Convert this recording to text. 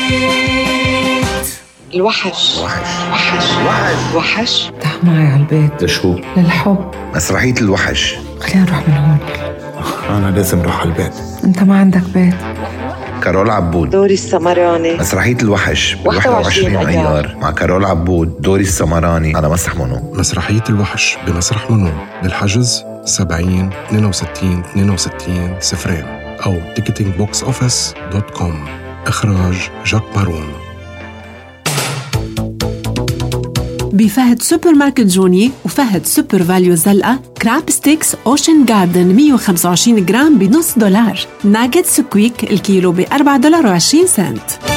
الوحش. تعال معي على البيت. لشو؟ للحب. مسرحية الوحش. خلينا نروح من هون. أنا لازم أروح على البيت. أنت ما عندك بيت. كارول عبود. دوري السمراني. مسرحية الوحش 21 أيار مع كارول عبود. دوري السمراني على مسرح منو. مسرحية الوحش بمسرح منو. للحجز 70 62 62 صفرين أو ticketingboxoffice.com. إخراج جاك مارون. بفهد سوبر ماركت جوني وفهد سوبر فاليو زلقة كراب ستيكس أوشن جاردن 125 جرام $0.50. ناجت سكويك الكيلو $4.20.